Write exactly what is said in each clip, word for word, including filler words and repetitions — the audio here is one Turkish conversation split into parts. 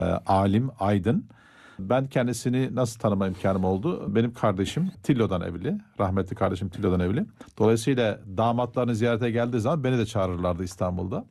e, alim, aydın. Ben kendisini nasıl tanıma imkanım oldu? Benim kardeşim Tillo'dan evli. Rahmetli kardeşim Tillo'dan evli. Dolayısıyla damatlarını ziyarete geldiği zaman beni de çağırırlardı İstanbul'da.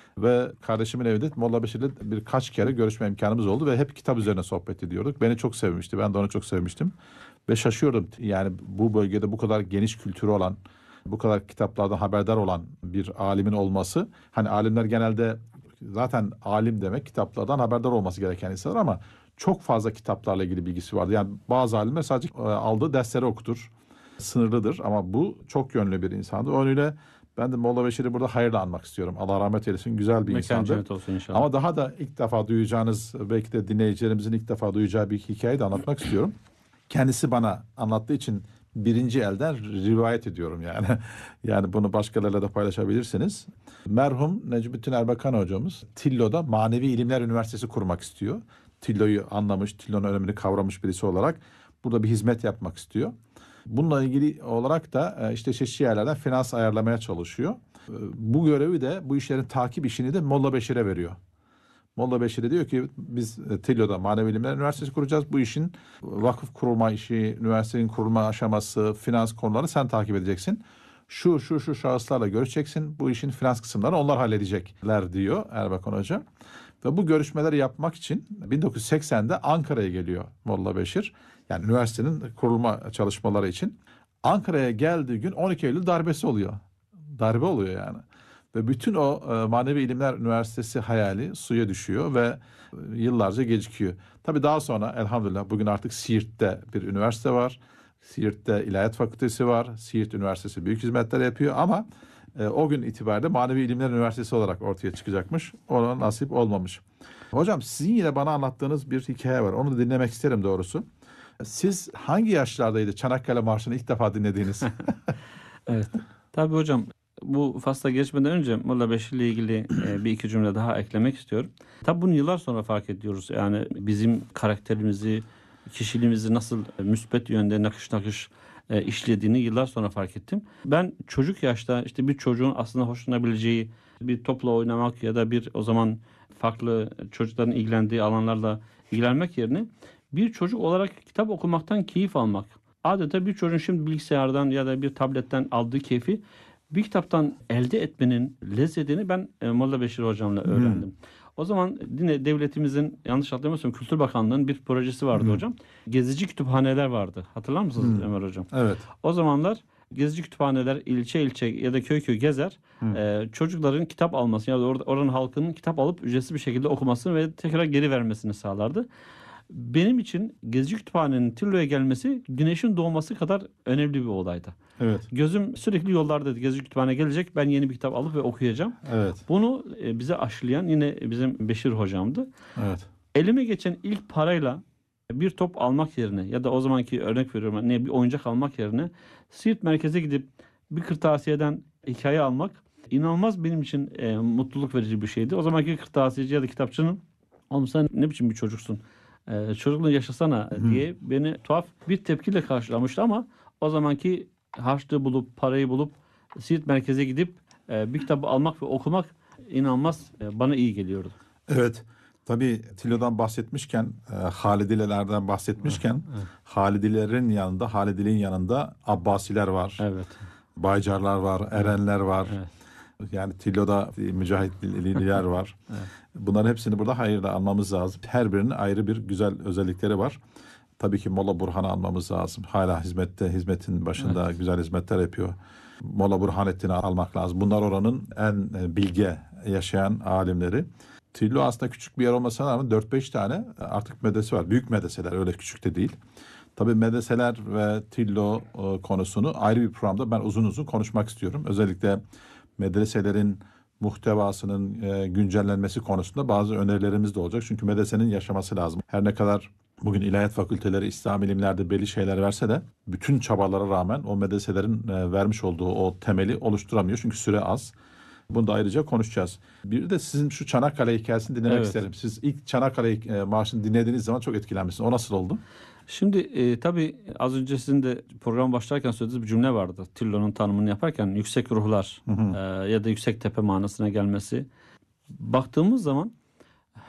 Ve kardeşimin evinde Molla Beşir'le birkaç kere görüşme imkanımız oldu ve hep kitap üzerine sohbet ediyorduk. Beni çok sevmişti. Ben de onu çok sevmiştim. Ve şaşıyordum. Yani bu bölgede bu kadar geniş kültürü olan, bu kadar kitaplardan haberdar olan bir alimin olması. Hani alimler genelde zaten alim demek kitaplardan haberdar olması gereken insanlar ama çok fazla kitaplarla ilgili bilgisi vardı. Yani bazı alimler sadece aldığı dersleri okutur. Sınırlıdır ama bu çok yönlü bir insandı. Öyle ben de Molla Beşir'i burada hayırla anmak istiyorum. Allah rahmet eylesin. Güzel bir Mekan insandı. cennet olsun inşallah. Ama daha da ilk defa duyacağınız, belki de dinleyicilerimizin ilk defa duyacağı bir hikayeyi de anlatmak istiyorum. Kendisi bana anlattığı için birinci elden rivayet ediyorum yani. Yani bunu başkalarıyla da paylaşabilirsiniz. Merhum Necmettin Erbakan hocamız Tillo'da Manevi İlimler Üniversitesi kurmak istiyor. Tillo'yu anlamış, Tillo'nun önemini kavramış birisi olarak burada bir hizmet yapmak istiyor. Bununla ilgili olarak da işte çeşitli yerlerden finans ayarlamaya çalışıyor. Bu görevi de, bu işlerin takip işini de Molla Beşir'e veriyor. Molla Beşir'e diyor ki biz Tillo'da Manevi İlimler Üniversitesi kuracağız. Bu işin vakıf kurma işi, üniversitenin kurulma aşaması, finans konuları sen takip edeceksin. Şu şu şu şahıslarla görüşeceksin. Bu işin finans kısımlarını onlar halledecekler diyor Erbakan Hoca. Ve bu görüşmeleri yapmak için bin dokuz yüz seksende Ankara'ya geliyor Molla Beşir. Yani üniversitenin kurulma çalışmaları için. Ankara'ya geldiği gün on iki Eylül darbesi oluyor. Darbe oluyor yani. Ve bütün o e, Manevi İlimler Üniversitesi hayali suya düşüyor ve e, yıllarca gecikiyor. Tabii daha sonra elhamdülillah bugün artık Siirt'te bir üniversite var. Siirt'te İlahiyat Fakültesi var. Siirt Üniversitesi büyük hizmetler yapıyor ama e, o gün itibariyle Manevi İlimler Üniversitesi olarak ortaya çıkacakmış. Ona nasip olmamış. Hocam sizin yine bana anlattığınız bir hikaye var. Onu da dinlemek isterim doğrusu. Siz hangi yaşlardaydı Çanakkale Marşı'nı ilk defa dinlediğiniz? Evet. Tabii hocam, bu fasla geçmeden önce Molla Beşir ile ilgili e, bir iki cümle daha eklemek istiyorum. Tabii bunu yıllar sonra fark ediyoruz. Yani bizim karakterimizi, kişiliğimizi nasıl müspet yönde nakış nakış e, işlediğini yıllar sonra fark ettim. Ben çocuk yaşta işte bir çocuğun aslında hoşlanabileceği bir topla oynamak ya da bir o zaman farklı çocukların ilgilendiği alanlarla ilgilenmek yerine bir çocuk olarak kitap okumaktan keyif almak. Adeta bir çocuğun şimdi bilgisayardan ya da bir tabletten aldığı keyfi bir kitaptan elde etmenin lezzetini ben e, Molla Beşir hocamla öğrendim. Hmm. O zaman yine devletimizin, yanlış hatırlamıyorsam Kültür Bakanlığı'nın bir projesi vardı hmm. hocam. Gezici kütüphaneler vardı. Hatırlar mısınız hmm. Ömer hocam? Evet. O zamanlar gezici kütüphaneler ilçe ilçe ya da köy köy gezer. Hmm. E, çocukların kitap alması ya da or- oranın halkının kitap alıp ücretsiz bir şekilde okumasını ve tekrar geri vermesini sağlardı. Benim için Gezici Kütüphane'nin Tillo'ya gelmesi güneşin doğması kadar önemli bir olaydı. Evet. Gözüm sürekli yollardaydı. Gezici Kütüphane gelecek, ben yeni bir kitap alıp ve okuyacağım. Evet. Bunu e, bize aşılayan yine bizim Beşir hocamdı. Evet. Elime geçen ilk parayla bir top almak yerine ya da o zamanki örnek veriyorum ne bir oyuncak almak yerine Siirt merkeze gidip bir kırtasiyeden hikaye almak inanılmaz benim için e, mutluluk verici bir şeydi. O zamanki kırtasiyeci ya da kitapçının oğlum sen ne biçim bir çocuksun? Ee, çocukluğunu yaşasana Hı. diye beni tuhaf bir tepkiyle karşılamıştı ama o zamanki harçlığı bulup parayı bulup Siirt merkeze gidip e, bir kitabı almak ve okumak inanılmaz e, bana iyi geliyordu. Evet. Tabii Tillo'dan bahsetmişken, e, Halidilelerden bahsetmişken evet, evet. Halidilerin yanında, Halidiliğin yanında Abbasiler var. Evet. Baycarlar var, Erenler var. Evet. Yani Tillo'da Mücahitliler var. Evet. Bunların hepsini burada hayırla anmamız lazım. Her birinin ayrı bir güzel özellikleri var. Tabii ki Molla Burhan'ı anmamız lazım. Hala hizmette, hizmetin başında evet. güzel hizmetler yapıyor. Molla Burhanettin'i almak lazım. Bunlar oranın en bilge yaşayan alimleri. Tillo aslında küçük bir yer olmasına rağmen dört beş tane artık medrese var. Büyük medreseler, öyle küçük de değil. Tabii medreseler ve Tillo konusunu ayrı bir programda ben uzun uzun konuşmak istiyorum. Özellikle medreselerin muhtevasının e, güncellenmesi konusunda bazı önerilerimiz de olacak. Çünkü medresenin yaşaması lazım. Her ne kadar bugün ilahiyat fakülteleri, İslam ilimlerde belli şeyler verse de bütün çabalara rağmen o medreselerin e, vermiş olduğu o temeli oluşturamıyor. Çünkü süre az. Bunu da ayrıca konuşacağız. Bir de sizin şu Çanakkale hikayesini dinlemek evet. isterim. Siz ilk Çanakkale e, Marşı'nı dinlediğiniz zaman çok etkilenmişsiniz. O nasıl oldu? Şimdi e, tabii az önce sizin de program başlarken söylediğiniz bir cümle vardı. Tillo'nun tanımını yaparken yüksek ruhlar hı hı. E, ya da yüksek tepe manasına gelmesi. Baktığımız zaman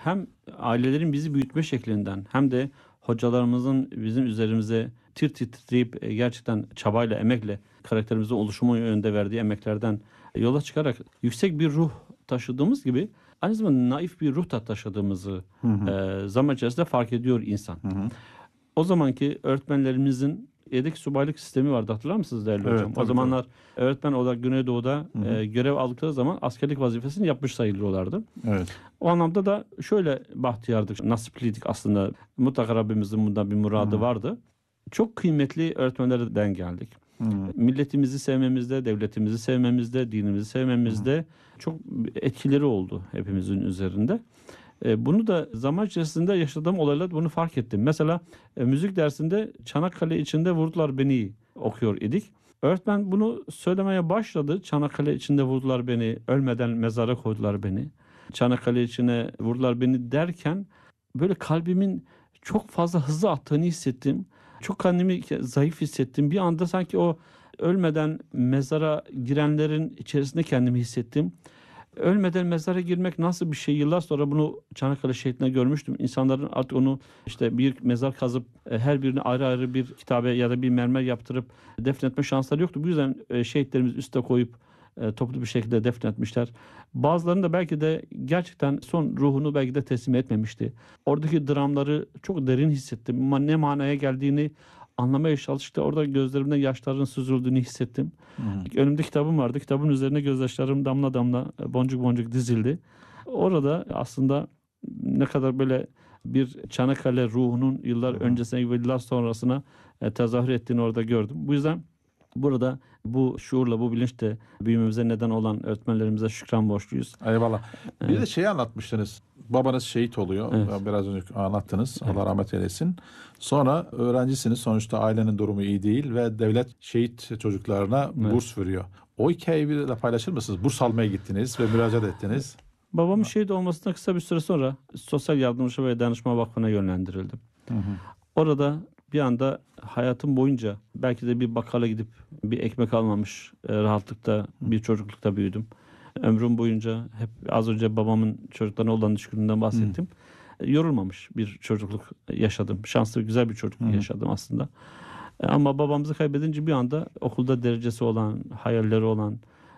hem ailelerin bizi büyütme şeklinden hem de hocalarımızın bizim üzerimize tir tir titreyip e, gerçekten çabayla, emekle karakterimizin oluşumu yönünde verdiği emeklerden yola çıkarak yüksek bir ruh taşıdığımız gibi aynı zamanda naif bir ruh da taşıdığımızı Hı hı. e, zaman içerisinde fark ediyor insan. Hı hı. O zamanki öğretmenlerimizin yedek subaylık sistemi vardı, hatırlar mısınız değerli Evet, hocam? tabii, O zamanlar öğretmen olarak Güneydoğu'da Hı hı. e, görev aldıkları zaman askerlik vazifesini yapmış sayılıyorlardı. Evet. O anlamda da şöyle bahtiyardık, nasipliydik aslında. Mutlaka Rabbimizin bundan bir muradı Hı. vardı. Çok kıymetli öğretmenlerden geldik. Hı. Milletimizi sevmemizde, devletimizi sevmemizde, dinimizi sevmemizde çok etkileri oldu hepimizin üzerinde. E, Bunu da zaman içerisinde yaşadığım olaylar bunu fark ettim. Mesela e, müzik dersinde Çanakkale içinde vurdular beni okuyor idik. Öğretmen bunu söylemeye başladı. Çanakkale içinde vurdular beni, ölmeden mezara koydular beni. Çanakkale içine vurdular beni derken böyle kalbimin çok fazla hızlı attığını hissettim. Çok kendimi zayıf hissettim. Bir anda sanki o ölmeden mezara girenlerin içerisinde kendimi hissettim. Ölmeden mezara girmek nasıl bir şey? Yıllar sonra bunu Çanakkale şehitinde görmüştüm. İnsanların artık onu işte bir mezar kazıp e, her birine ayrı ayrı bir kitabe ya da bir mermer yaptırıp defnetme şansları yoktu. Bu yüzden e, şehitlerimizi üste koyup e, toplu bir şekilde defnetmişler. Bazılarının da belki de gerçekten son ruhunu belki de teslim etmemişti. Oradaki dramları çok derin hissettim. Ma- Ne manaya geldiğini anlamaya çalıştıkça orada gözlerimden yaşların süzüldüğünü hissettim. Hı hı. Önümde kitabım vardı. Kitabın üzerine gözyaşlarım damla damla, boncuk boncuk dizildi. Orada aslında ne kadar böyle bir Çanakkale ruhunun yıllar Hı hı. öncesine ve yıllar sonrasına e, tezahür ettiğini orada gördüm. Bu yüzden burada bu şuurla, bu bilinçle büyümemize neden olan öğretmenlerimize şükran borçluyuz. Eyvallah. Bir de Evet. şeyi anlatmıştınız. Babanız şehit oluyor. Evet. Biraz önce anlattınız. Evet. Allah rahmet eylesin. Sonra öğrencisiniz. Sonuçta ailenin durumu iyi değil ve devlet şehit çocuklarına Evet. burs veriyor. O hikayeyi bir de paylaşır mısınız? Burs almaya gittiniz ve müracaat ettiniz. Babamın şehit olmasından kısa bir süre sonra Sosyal Yardımcı ve Danışma Vakfı'na yönlendirildim. Hı hı. Orada bir anda hayatım boyunca belki de bir bakkala gidip bir ekmek almamış e, rahatlıkta bir çocuklukta büyüdüm. Ömrüm boyunca hep az önce babamın çocuklarına olan düşkünlüğünden bahsettim. E, Yorulmamış bir çocukluk yaşadım. Şanslı, güzel bir çocukluk Hı. yaşadım aslında. E, Ama babamızı kaybedince bir anda okulda derecesi olan, hayalleri olan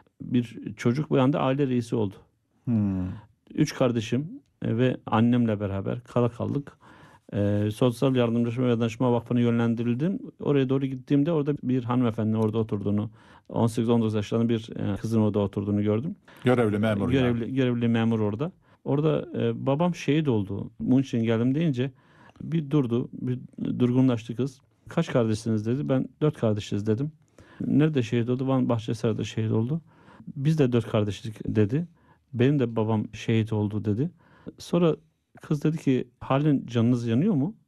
bir çocuk bir anda aile reisi oldu. Hı. Üç kardeşim e, ve annemle beraber kala kaldık. Ee, Sosyal Yardımcı ve Danışma Vakfı'na yönlendirildim. Oraya doğru gittiğimde orada bir hanımefendinin orada oturduğunu, on sekiz on dokuz yaşlarında bir e, kızın orada oturduğunu gördüm. Görevli memur görevli, yani. görevli memur orada. Orada e, babam şehit oldu. Bunun için geldim deyince bir durdu, bir durgunlaştı kız. Kaç kardeşsiniz dedi. Ben dört kardeşiz dedim. Nerede şehit oldu? Van Bahçeser'de şehit oldu. Biz de dört kardeşlik dedi. Benim de babam şehit oldu dedi. Sonra kız dedi ki halen canınız yanıyor mu?